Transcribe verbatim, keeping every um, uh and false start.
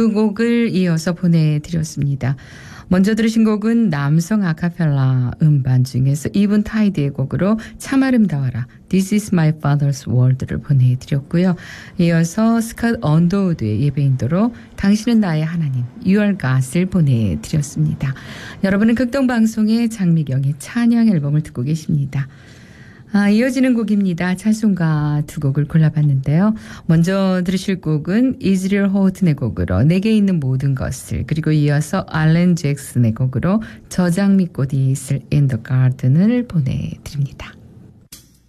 두 곡을 이어서 보내드렸습니다. 먼저 들으신 곡은 남성 아카펠라 음반 중에서 이븐 타이드의 곡으로 참 아름다워라 This is my father's world를 보내드렸고요. 이어서 스캇 언더우드의 예배인도로 당신은 나의 하나님 You are God을 보내드렸습니다. 여러분은 극동방송의 장미경의 찬양 앨범을 듣고 계십니다. 아, 이어지는 곡입니다. 찬송가 두 곡을 골라봤는데요. 먼저 들으실 곡은 이즈리얼 호튼의 곡으로 내게 있는 모든 것을, 그리고 이어서 알렌 잭슨의 곡으로 저장미꽃이 있을 In the Garden을 보내드립니다.